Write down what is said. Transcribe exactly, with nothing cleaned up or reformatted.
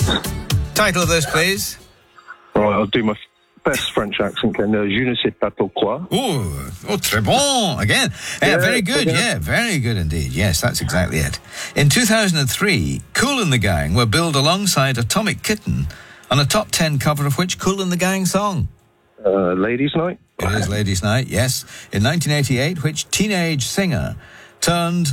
Title of this, please. All right, I'll do my best French accent, Ken. Uh, Je ne sais pas pourquoi. Oh, oh, très bon. Again. Yeah, Yeah, very good. again. Yeah, very good indeed. Yes, that's exactly it. In two thousand three, Kool and the Gang were billed alongside Atomic Kitten on a top ten cover of which Kool and the Gang song? Uh, Ladies' Night. It is Ladies' Night, yes. In nineteen eighty-eight, which teenage singer turned